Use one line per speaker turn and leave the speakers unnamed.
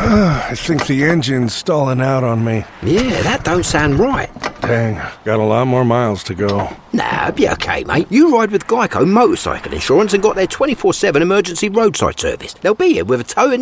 I think the engine's stalling out on me.
Yeah, that don't sound right.
Dang, got a lot more miles to go.
Nah, it'll be okay, mate. You ride with Geico Motorcycle Insurance and got their 24/7 emergency roadside service. They'll be here with a tow and